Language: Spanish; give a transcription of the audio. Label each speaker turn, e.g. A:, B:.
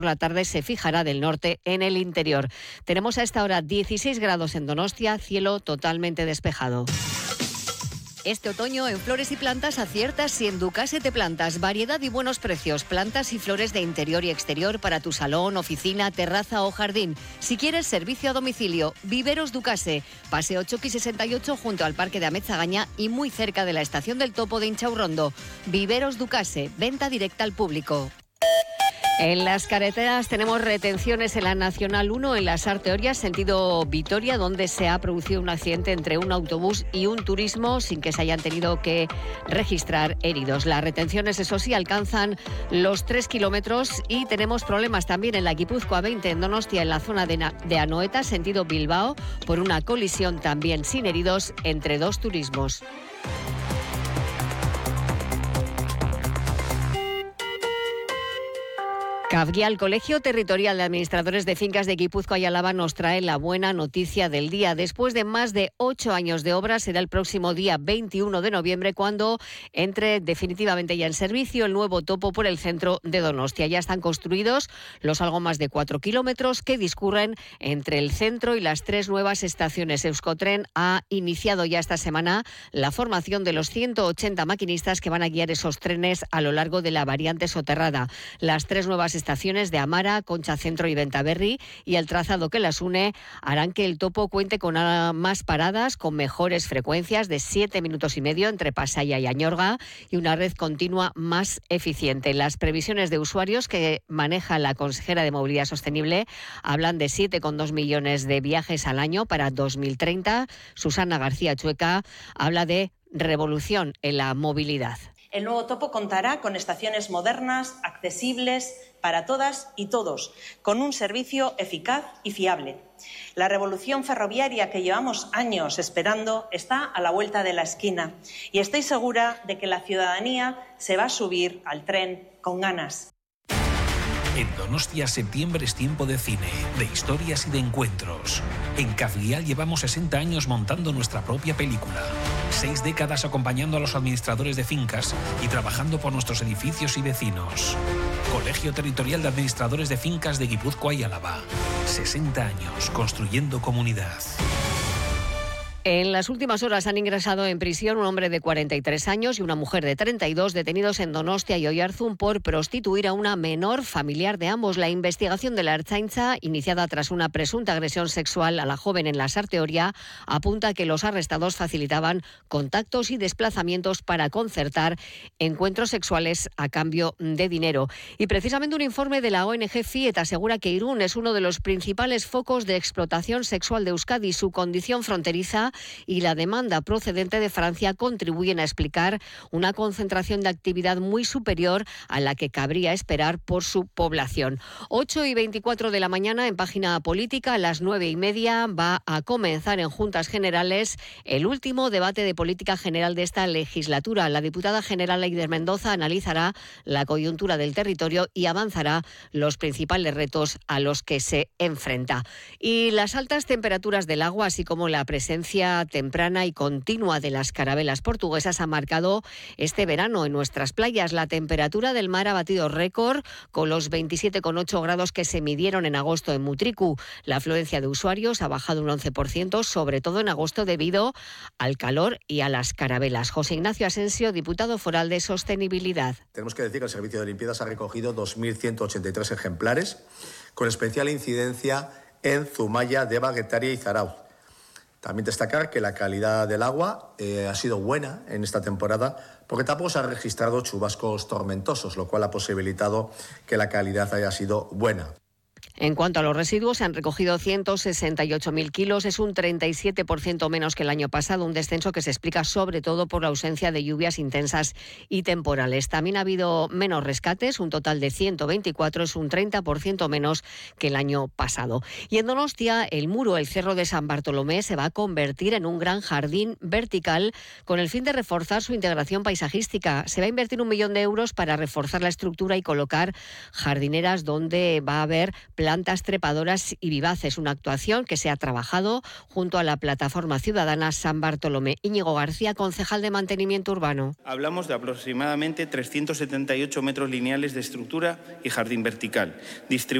A: Por la tarde se fijará del norte en el interior. Tenemos a esta hora 16 grados en Donostia, cielo totalmente despejado. Este otoño en Flores y Plantas aciertas si en Ducase te plantas. Variedad y buenos precios. Plantas y flores de interior y exterior para tu salón, oficina, terraza o jardín. Si quieres servicio a domicilio, Viveros Ducase. Paseo Choqui 68 junto al Parque de Ametzagaña y muy cerca de la Estación del Topo de Inchaurrondo. Viveros Ducase. Venta directa al público. En las carreteras tenemos retenciones en la Nacional 1 en las Arteorias, sentido Vitoria, donde se ha producido un accidente entre un autobús y un turismo sin que se hayan tenido que registrar heridos. Las retenciones, eso sí, alcanzan los 3 kilómetros y tenemos problemas también en la Guipúzcoa 20 en Donostia, en la zona de Anoeta, sentido Bilbao, por una colisión también sin heridos entre dos turismos. Cavguía, el Colegio Territorial de Administradores de Fincas de Guipúzcoa y Álava, nos trae la buena noticia del día. Después de más de 8 años de obra, será el próximo día 21 de noviembre cuando entre definitivamente ya en servicio el nuevo topo por el centro de Donostia. Ya están construidos los algo más de 4 kilómetros que discurren entre el centro y las 3 nuevas estaciones. Euskotren ha iniciado ya esta semana la formación de los 180 maquinistas que van a guiar esos trenes a lo largo de la variante soterrada. Las 3 nuevas estaciones de Amara, Concha Centro y Ventaverri y el trazado que las une harán que el topo cuente con más paradas, con mejores frecuencias de 7 minutos y medio entre Pasaia y Añorga y una red continua más eficiente. Las previsiones de usuarios que maneja la consejera de Movilidad Sostenible hablan de 7,2 millones de viajes al año para 2030. Susana García Chueca habla de revolución en la movilidad.
B: El nuevo topo contará con estaciones modernas, accesibles para todas y todos, con un servicio eficaz y fiable. La revolución ferroviaria que llevamos años esperando está a la vuelta de la esquina y estoy segura de que la ciudadanía se va a subir al tren con ganas.
C: En Donostia, septiembre es tiempo de cine, de historias y de encuentros. En Cavguial llevamos 60 años montando nuestra propia película. 6 décadas acompañando a los administradores de fincas y trabajando por nuestros edificios y vecinos. Colegio Territorial de Administradores de Fincas de Guipúzcoa y Álava. 60 años construyendo comunidad.
A: En las últimas horas han ingresado en prisión un hombre de 43 años y una mujer de 32 detenidos en Donostia y Oiarzún por prostituir a una menor familiar de ambos. La investigación de la Ertzaintza, iniciada tras una presunta agresión sexual a la joven en la Sarteoria, apunta a que los arrestados facilitaban contactos y desplazamientos para concertar encuentros sexuales a cambio de dinero. Y precisamente un informe de la ONG FIET asegura que Irún es uno de los principales focos de explotación sexual de Euskadi. Su condición fronteriza y la demanda procedente de Francia contribuyen a explicar una concentración de actividad muy superior a la que cabría esperar por su población. 8:24 de la mañana en Página Política, a las 9:30 va a comenzar en Juntas Generales el último debate de política general de esta legislatura. La diputada general Eider Mendoza analizará la coyuntura del territorio y avanzará los principales retos a los que se enfrenta. Y las altas temperaturas del agua, así como la presencia temprana y continua de las carabelas portuguesas ha marcado este verano en nuestras playas. La temperatura del mar ha batido récord con los 27,8 grados que se midieron en agosto en Mutriku. La afluencia de usuarios ha bajado un 11%, sobre todo en agosto debido al calor y a las carabelas. José Ignacio Asensio, diputado foral de Sostenibilidad.
D: Tenemos que decir que el servicio de limpiezas ha recogido 2.183 ejemplares, con especial incidencia en Zumaya, Deva, Getaria y Zarauz. También destacar que la calidad del agua ha sido buena en esta temporada porque tampoco se han registrado chubascos tormentosos, lo cual ha posibilitado que la calidad haya sido buena.
A: En cuanto a los residuos, se han recogido 168.000 kilos, es un 37% menos que el año pasado, un descenso que se explica sobre todo por la ausencia de lluvias intensas y temporales. También ha habido menos rescates, un total de 124, es un 30% menos que el año pasado. Y en Donostia, el muro, el Cerro de San Bartolomé, se va a convertir en un gran jardín vertical con el fin de reforzar su integración paisajística. Se va a invertir 1 millón de euros para reforzar la estructura y colocar jardineras donde va a haber plantas trepadoras y vivaces, una actuación que se ha trabajado junto a la plataforma ciudadana San Bartolomé. Íñigo García, concejal de Mantenimiento Urbano.
E: Hablamos de aproximadamente 378 metros lineales de estructura y jardín vertical,